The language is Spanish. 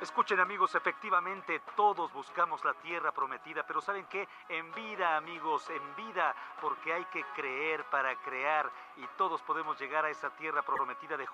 Escuchen amigos, efectivamente todos buscamos la tierra prometida, pero ¿saben qué? En vida amigos, en vida, porque hay que creer para crear y todos podemos llegar a esa tierra prometida de